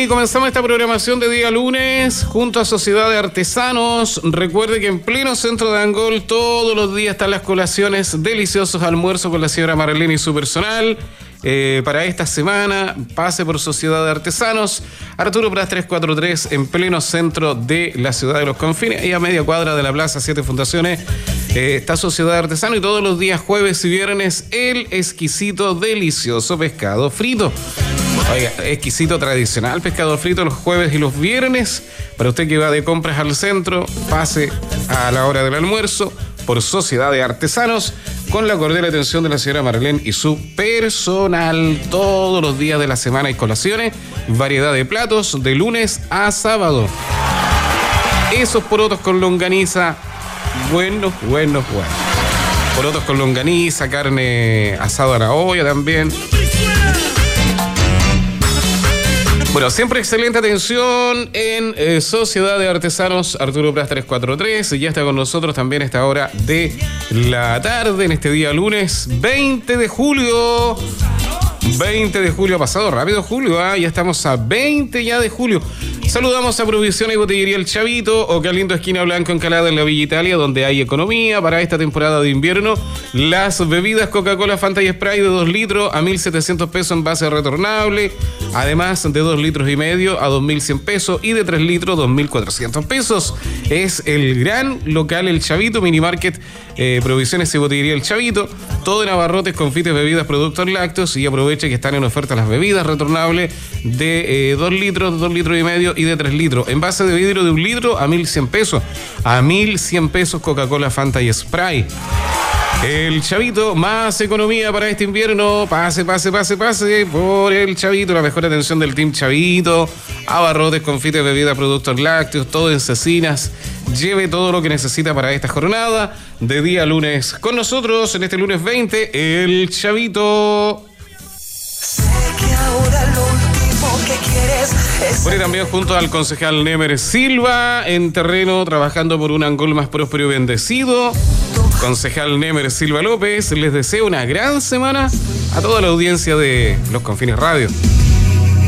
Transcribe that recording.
comenzamos esta programación de día lunes junto a Sociedad de Artesanos. Recuerde que en pleno centro de Angol todos los días están las colaciones, deliciosos almuerzos con la señora Marlene y su personal. Para esta semana, pase por Sociedad de Artesanos, Arturo Pras 343, en pleno centro de la ciudad de Los Confines, y a media cuadra de la Plaza 7 Fundaciones. Está Sociedad de Artesanos y todos los días, jueves y viernes, el exquisito, delicioso pescado frito. Oiga, exquisito tradicional pescado frito los jueves y los viernes. Para usted que va de compras al centro, pase a la hora del almuerzo por Sociedad de Artesanos con la cordial atención de la señora Marlene y su personal. Todos los días de la semana hay colaciones, variedad de platos de lunes a sábado. Esos porotos con longaniza, bueno. Porotos con longaniza, carne asada a la olla también. Bueno, siempre excelente atención en Sociedad de Artesanos, Arturo Pras 343, y ya está con nosotros también a esta hora de la tarde, en este día lunes 20 de julio. 20 de julio, ha pasado rápido julio, ya estamos a 20 ya de julio. Saludamos a Provisión y Botillería El Chavito, Ocalindo Esquina Blanco Encalada en la Villa Italia, donde hay economía para esta temporada de invierno. Las bebidas Coca-Cola, Fanta y Sprite de 2 litros a 1.700 pesos en base retornable, además de 2 litros y medio a 2.100 pesos y de 3 litros 2.400 pesos. Es el gran local El Chavito, Mini Market, Provisiones y Botillería El Chavito, todo en abarrotes, confites, bebidas, productos lácteos, y aproveche que están en oferta las bebidas retornables de 2 litros, 2 litros y medio y de 3 litros. Envase de vidrio de 1 litro a 1.100 pesos. A 1.100 pesos Coca-Cola, Fanta y Sprite. El Chavito, más economía para este invierno. Pase por El Chavito, la mejor atención del Team Chavito. Abarrotes, confites, bebidas, productos lácteos, todo en cecinas. Lleve todo lo que necesita para esta jornada de día lunes. Con nosotros en este lunes 20, El Chavito. Sé que ahora lo último que quieres es... Bueno, y también junto al concejal Nemer Silva en terreno, trabajando por un Angol más próspero y bendecido. Concejal Nemer Silva López les deseo una gran semana a toda la audiencia de Los Confines Radio.